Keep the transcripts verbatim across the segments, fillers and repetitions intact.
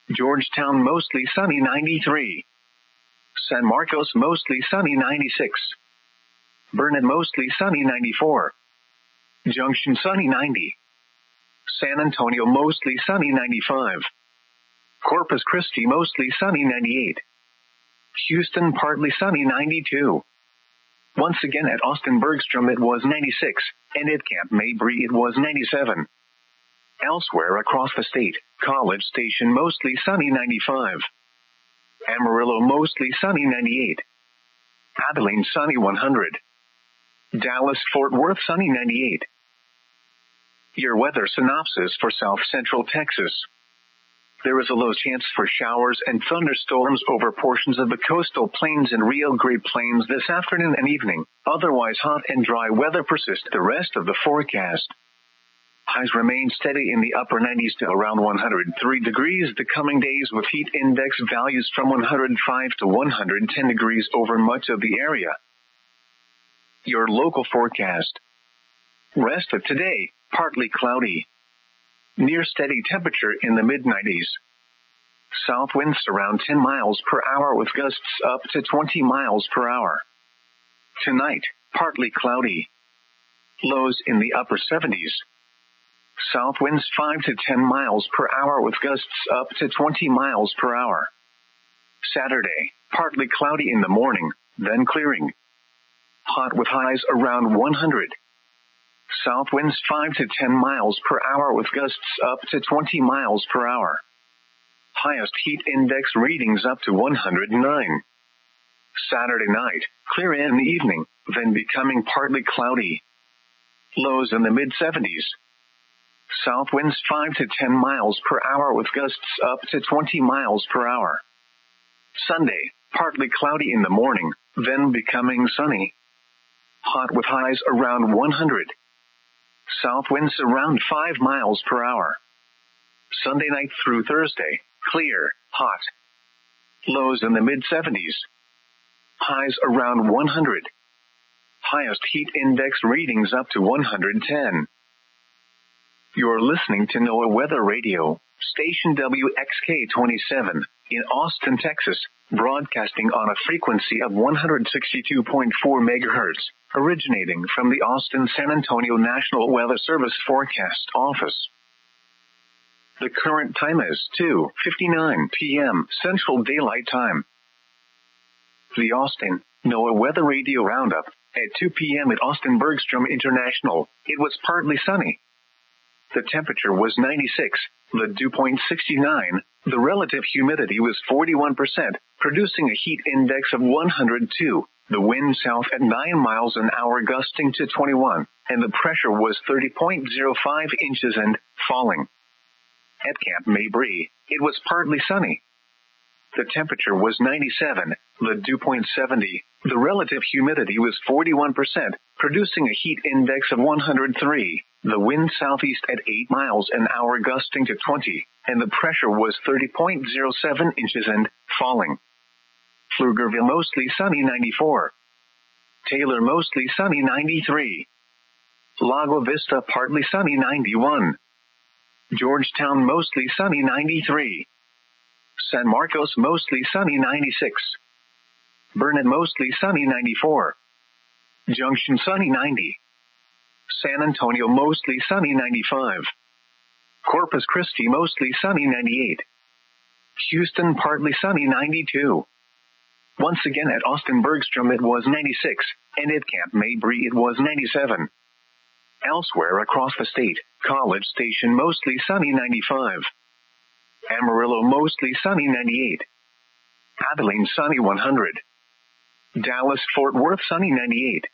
Georgetown mostly sunny ninety-three. San Marcos mostly sunny ninety-six. Burnet mostly sunny ninety-four. Junction sunny ninety. San Antonio mostly sunny ninety-five. Corpus Christi mostly sunny ninety-eight. Houston partly sunny ninety-two. Once again at Austin Bergstrom it was ninety-six, and at Camp Mabry it was ninety-seven. Elsewhere across the state, College Station mostly sunny ninety-five. Amarillo mostly sunny ninety-eight. Abilene sunny one hundred. Dallas-Fort Worth sunny ninety-eight. Your weather synopsis for South Central Texas. There is a low chance for showers and thunderstorms over portions of the coastal plains and Rio Grande Plains this afternoon and evening. Otherwise hot and dry weather persists the rest of the forecast. Highs remain steady in the upper nineties to around one hundred three degrees the coming days, with heat index values from one hundred five to one hundred ten degrees over much of the area. Your local forecast. Rest of today, partly cloudy. Near steady temperature in the mid nineties. South winds around ten miles per hour with gusts up to twenty miles per hour. Tonight, partly cloudy. Lows in the upper seventies. South winds five to ten miles per hour with gusts up to twenty miles per hour. Saturday, partly cloudy in the morning, then clearing. Hot with highs around one hundred. South winds five to ten miles per hour with gusts up to twenty miles per hour. Highest heat index readings up to one hundred nine. Saturday night, clear in the evening, then becoming partly cloudy. Lows in the mid seventies. South winds five to ten miles per hour with gusts up to twenty miles per hour. Sunday, partly cloudy in the morning, then becoming sunny. Hot with highs around one hundred. South winds around five miles per hour. Sunday night through Thursday, clear, hot. Lows in the mid seventies. Highs around one hundred. Highest heat index readings up to one hundred ten. You're listening to NOAA Weather Radio, station W X K twenty-seven, in Austin, Texas, broadcasting on a frequency of one hundred sixty-two point four megahertz, originating from the Austin-San Antonio National Weather Service Forecast Office. The current time is two fifty-nine p.m. Central Daylight Time. The Austin NOAA Weather Radio Roundup. At two p.m. at Austin Bergstrom International, it was partly sunny. The temperature was ninety-six, the dew point sixty-nine, the relative humidity was forty-one percent, producing a heat index of one hundred two, the wind south at nine miles an hour gusting to twenty-one, and the pressure was thirty point zero five inches and falling. At Camp Mabry, it was partly sunny. The temperature was ninety-seven, the dew point seventy, the relative humidity was forty-one percent, producing a heat index of one hundred three, the wind southeast at eight miles an hour gusting to twenty, and the pressure was thirty point zero seven inches and falling. Pflugerville mostly sunny ninety-four. Taylor mostly sunny ninety-three. Lago Vista partly sunny ninety-one. Georgetown mostly sunny ninety-three. San Marcos mostly sunny ninety-six. Burnet mostly sunny ninety-four. Junction sunny ninety. San Antonio mostly sunny ninety-five. Corpus Christi mostly sunny ninety-eight. Houston partly sunny ninety-two. Once again at Austin Bergstrom it was ninety-six, and at Camp Mabry it was ninety-seven. Elsewhere across the state, College Station mostly sunny ninety-five. Amarillo mostly sunny ninety-eight. Abilene sunny one hundred. Dallas-Fort Worth sunny ninety-eight.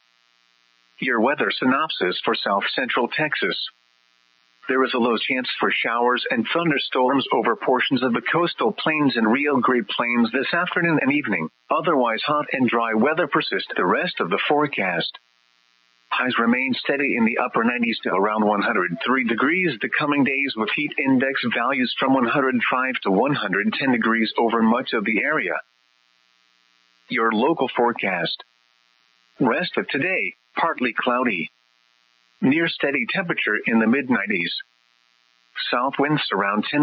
Your weather synopsis for South Central Texas. There is a low chance for showers and thunderstorms over portions of the coastal plains and Rio Grande Plains this afternoon and evening. Otherwise hot and dry weather persists the rest of the forecast. Highs remain steady in the upper nineties to around one hundred three degrees the coming days, with heat index values from one hundred five to one hundred ten degrees over much of the area. Your local forecast. Rest of today, partly cloudy. Near steady temperature in the mid nineties. South winds around ten